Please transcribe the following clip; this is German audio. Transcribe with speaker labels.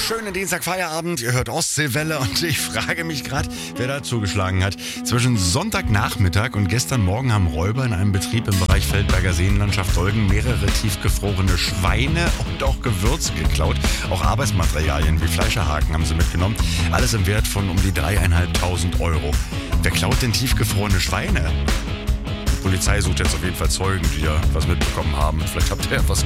Speaker 1: schönen Dienstagfeierabend. Ihr hört Ostseewelle und ich frage mich gerade, wer da zugeschlagen hat. Zwischen Sonntagnachmittag und gestern Morgen haben Räuber in einem Betrieb im Bereich Feldberger Seenlandschaft Dolgen mehrere tiefgefrorene Schweine und auch Gewürze geklaut. Auch Arbeitsmaterialien wie Fleischerhaken haben sie mitgenommen. Alles im Wert von um die 3.500 Euro. Wer klaut denn tiefgefrorene Schweine? Die Polizei sucht jetzt auf jeden Fall Zeugen, die ja was mitbekommen haben. Vielleicht habt ihr ja was